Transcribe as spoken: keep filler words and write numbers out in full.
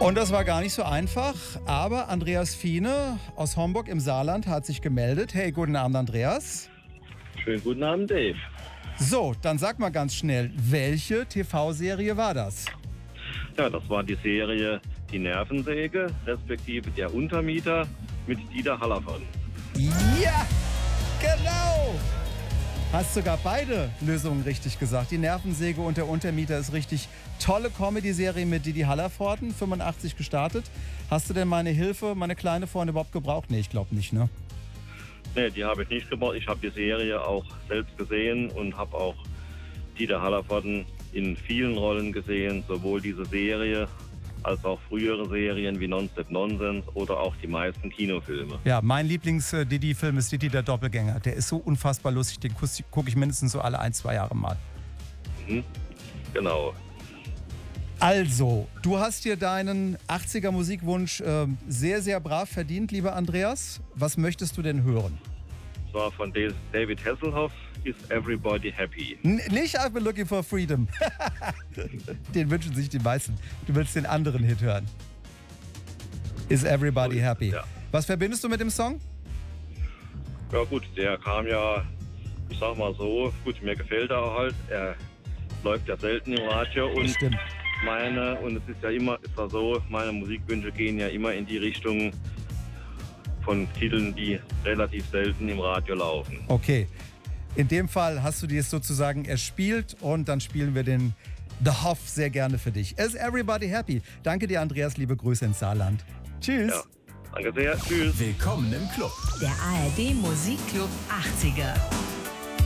Und das war gar nicht so einfach, aber Andreas Fiene aus Homburg im Saarland hat sich gemeldet. Hey, guten Abend, Andreas. Schönen guten Abend, Dave. So, dann sag mal ganz schnell, welche T V-Serie war das? Ja, das war die Serie Die Nervensäge, respektive Der Untermieter mit Dieter Hallervorden. Ja, genau! Hast sogar beide Lösungen richtig gesagt. Die Nervensäge und der Untermieter ist richtig. Tolle Comedy-Serie mit Didi Hallervorden, fünfundachtzig gestartet. Hast du denn meine Hilfe, meine kleine Freundin überhaupt gebraucht? Nee, ich glaube nicht, ne? Nee, die habe ich nicht gebraucht. Ich habe die Serie auch selbst gesehen und habe auch Dieter Hallervorden in vielen Rollen gesehen. Sowohl diese Serie als auch frühere Serien wie Nonstop Nonsense oder auch die meisten Kinofilme. Ja, mein Lieblings-Didi-Film ist Didi der Doppelgänger. Der ist so unfassbar lustig, den gucke ich mindestens so alle ein, zwei Jahre mal. Mhm, genau. Also, du hast dir deinen achtziger-Musikwunsch äh, sehr, sehr brav verdient, lieber Andreas. Was möchtest du denn hören? Das war von David Hasselhoff, Is Everybody Happy? N- nicht I've been looking for freedom. Den wünschen sich die meisten. Du willst den anderen Hit hören. Is Everybody So, Happy? ja. Was verbindest du mit dem Song? Ja gut, der kam ja, ich sag mal so, gut, mir gefällt er halt. Er läuft ja selten im Radio und Stimmt. meine, und es ist ja immer, ist ja so, meine Musikwünsche gehen ja immer in die Richtung von Titeln, die relativ selten im Radio laufen. Okay. In dem Fall hast du dir es sozusagen erspielt und dann spielen wir den The Hoff sehr gerne für dich. Is Everybody Happy? Danke dir, Andreas. Liebe Grüße ins Saarland. Tschüss. Ja, danke sehr. Tschüss. Willkommen im Club. Der A R D Musikclub achtziger.